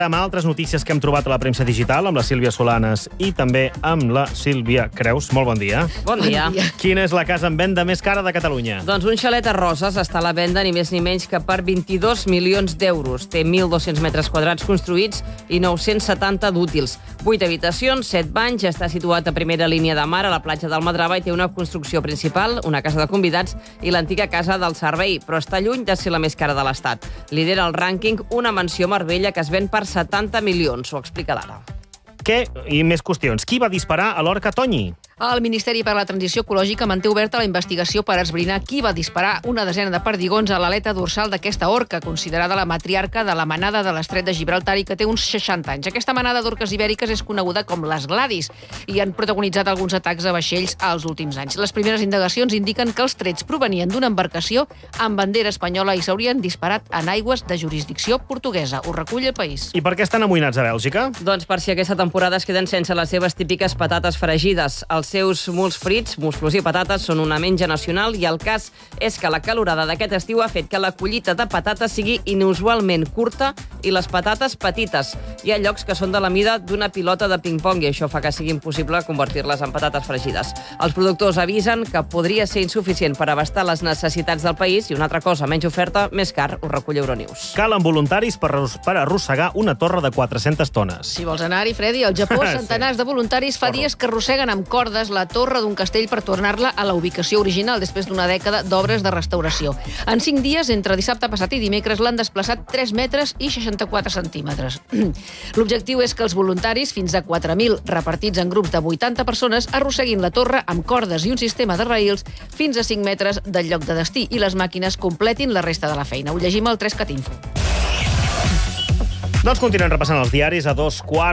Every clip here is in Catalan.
Amb altres notícies que hem trobat a la premsa digital, amb la Sílvia Solanes i també amb la Sílvia Creus. Molt bon dia. Bon dia. Quina és la casa en venda més cara de Catalunya? Doncs un xalet a Roses està a la venda ni més ni menys que per 22 milions d'euros. Té 1.200 metres quadrats construïts i 970 d'útils. 8 habitacions, 7 banys, està situat a primera línia de mar a la platja d'Almadrava i té una construcció principal, una casa de convidats i l'antiga casa del servei, però està lluny de ser la més cara de l'Estat. Lidera el rànquing una mansió a Marbella que es ven per 70 milions, ho explica l'Ara. Què? I més qüestions. Qui va disparar a l'orca Tonyi? El Ministeri per la Transició Ecològica manté oberta la investigació per esbrinar qui va disparar una desena de perdigons a l'aleta dorsal d'aquesta orca, considerada la matriarca de la manada de l'Estret de Gibraltar i que té uns 60 anys. Aquesta manada d'orques ibèriques és coneguda com les Gladys i han protagonitzat alguns atacs a vaixells als últims anys. Les primeres indagacions indiquen que els trets provenien d'una embarcació amb bandera espanyola i s'haurien disparat en aigües de jurisdicció portuguesa. Ho recull El País. I per què estan amoïnats a Bèlgica? Doncs per si aquesta temporada es queden sense les seves típiques patates fregides. Els seus muls frits, musclos i patates, són una menja nacional i el cas és que la calorada d'aquest estiu ha fet que la collita de patates sigui inusualment curta i les patates petites. Hi ha llocs que són de la mida d'una pilota de ping-pong i això fa que sigui impossible convertir-les en patates fregides. Els productors avisen que podria ser insuficient per abastar les necessitats del país i una altra cosa, menys oferta, més car, ho recull Euronews. Calen voluntaris per arrossegar una torre de 400 tones. Si vols anar-hi, Freddy, al Japó, centenars de voluntaris fa dies que arrosseguen amb cordes la torre d'un castell per tornar-la a la ubicació original després d'una dècada d'obres de restauració. En 5 dies, entre dissabte passat i dimecres, l'han desplaçat 3 metres i 64 centímetres. L'objectiu és que els voluntaris, fins a 4.000 repartits en grups de 80 persones, arrosseguin la torre amb cordes i un sistema de raïls fins a 5 metres del lloc de destí i les màquines completin la resta de la feina. Ho llegim al 3CatInfo. Doncs continuem repassant els diaris a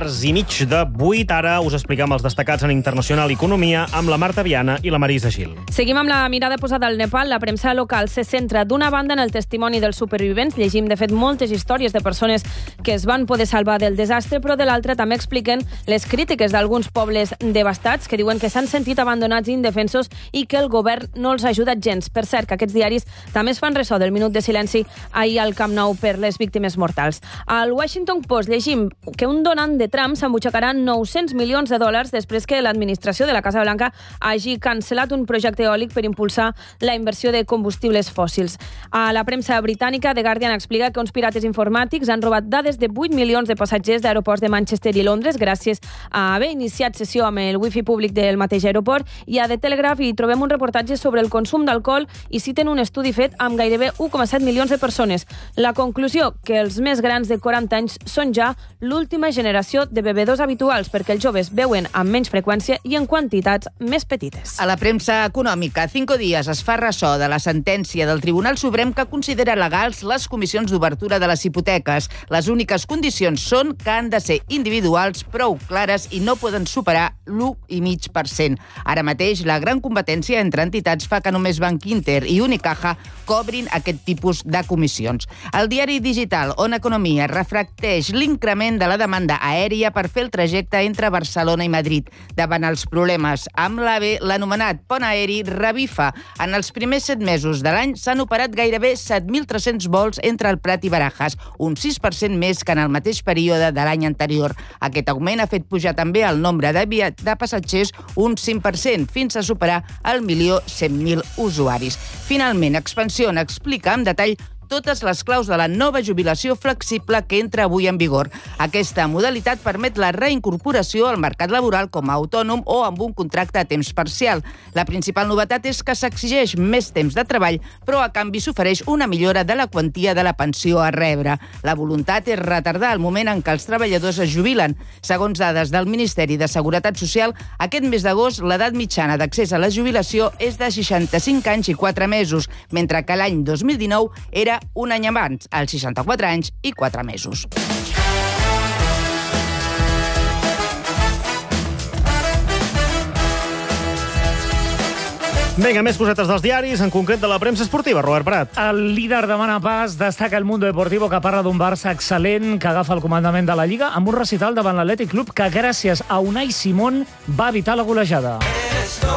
7:15. Ara us expliquem els destacats en internacional i economia amb la Marta Viana i la Marisa Gil. Seguim amb la mirada posada al Nepal. La premsa local se centra d'una banda en el testimoni dels supervivents. Llegim, de fet, moltes històries de persones que es van poder salvar del desastre, però de l'altra també expliquen les crítiques d'alguns pobles devastats que diuen que s'han sentit abandonats i indefensos i que el govern no els ha ajudat gens. Per cert, que aquests diaris també es fan ressò del minut de silenci ahir al Camp Nou per les víctimes mortals. Al Washington Post llegim que un donant de Trump s'embutxacarà 900 milions de dòlars després que l'administració de la Casa Blanca hagi cancel·lat un projecte eòlic per impulsar la inversió de combustibles fòssils. A la premsa britànica, The Guardian explica que uns pirates informàtics han robat dades de 8 milions de passatgers d'aeroports de Manchester i Londres gràcies a haver iniciat sessió amb el wifi públic del mateix aeroport, i a The Telegraph hi trobem un reportatge sobre el consum d'alcohol i citen un estudi fet amb gairebé 1,7 milions de persones. La conclusió, que els més grans de 40 anys són ja l'última generació de bebedors habituals perquè els joves beuen amb menys freqüència i en quantitats més petites. A la premsa econòmica, 5 dies es fa ressò de la sentència del Tribunal Suprem que considera legals les comissions d'obertura de les hipoteques. Les úniques condicions són que han de ser individuals, prou clares i no poden superar l'1,5%. Ara mateix, la gran competència entre entitats fa que només Banc Inter i Unicaja cobrin aquest tipus de comissions. El diari digital On Economia reflecteix l'increment de la demanda aèria per fer el trajecte entre Barcelona i Madrid. Davant els problemes amb l'AVE, l'anomenat pont aeri revifa. En els primers 7 mesos de l'any s'han operat gairebé 7.300 vols entre el Prat i Barajas, un 6% més que en el mateix període de l'any anterior. Aquest augment ha fet pujar també el nombre de passatgers un 5%, fins a superar el 1.100.000 usuaris. Finalment, Expansión explica amb detall totes les claus de la nova jubilació flexible que entra avui en vigor. Aquesta modalitat permet la reincorporació al mercat laboral com a autònom o amb un contracte a temps parcial. La principal novetat és que s'exigeix més temps de treball, però a canvi s'ofereix una millora de la quantia de la pensió a rebre. La voluntat és retardar el moment en què els treballadors es jubilen. Segons dades del Ministeri de Seguretat Social, aquest mes d'agost l'edat mitjana d'accés a la jubilació és de 65 anys i 4 mesos, mentre que l'any 2019 era un any abans, als 64 anys i 4 mesos. Vinga, més cosetes dels diaris, en concret de la premsa esportiva. Robert Prat. El líder demana pas, destaca el Mundo Deportivo, que parla d'un Barça excel·lent que agafa el comandament de la Lliga amb un recital davant l'Atlètic Club que gràcies a Unai Simón va evitar la golejada.